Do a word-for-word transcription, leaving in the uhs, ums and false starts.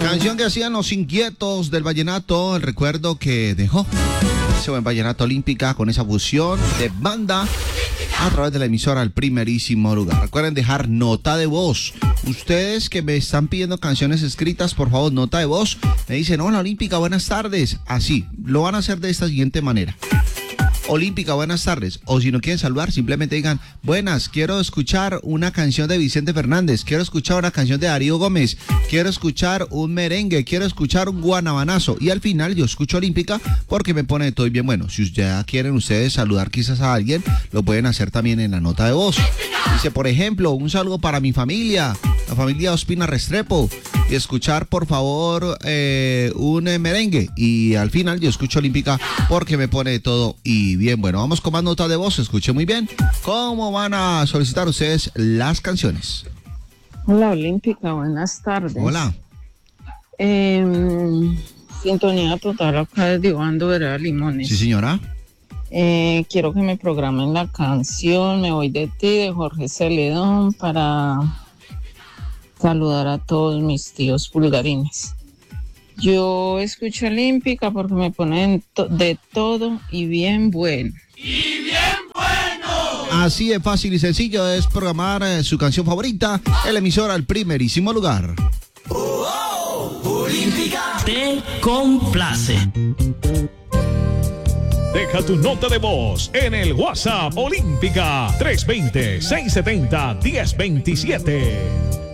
Canción que hacían Los Inquietos del vallenato, el recuerdo que dejó ese buen vallenato olímpica con esa fusión de banda a través de la emisora El Primerísimo Lugar. Recuerden dejar nota de voz. Ustedes que me están pidiendo canciones escritas, por favor, nota de voz. Me dicen, hola Olímpica, buenas tardes. Así, lo van a hacer de esta siguiente manera. Olímpica, buenas tardes. O si no quieren saludar, simplemente digan, buenas, quiero escuchar una canción de Vicente Fernández, quiero escuchar una canción de Darío Gómez, quiero escuchar un merengue, quiero escuchar un guanabanazo. Y al final yo escucho Olímpica porque me pone todo bien bueno. Si ya quieren ustedes saludar quizás a alguien, lo pueden hacer también en la nota de voz. Dice, por ejemplo, un saludo para mi familia, la familia Ospina Restrepo, y escuchar por favor eh, un eh, merengue. Y al final yo escucho Olímpica porque me pone todo y bien bueno. Vamos con más nota de voz, escuche muy bien cómo van a solicitar ustedes las canciones. Hola Olímpica, buenas tardes. Hola. Eh, sintonía total acá desde Ibando, Vereda Limones. Sí, señora. Eh, quiero que me programen la canción Me Voy de Ti de Jorge Celedón para saludar a todos mis tíos pulgarines. Yo escucho Olímpica porque me ponen to- de todo y bien bueno. ¡Y bien bueno! Así de fácil y sencillo es programar eh, su canción favorita en la emisora El Primerísimo Lugar. ¡Oh, oh! ¡Olímpica! Te complace. Deja tu nota de voz en el WhatsApp Olímpica tres dos cero, seis siete cero, uno cero dos siete.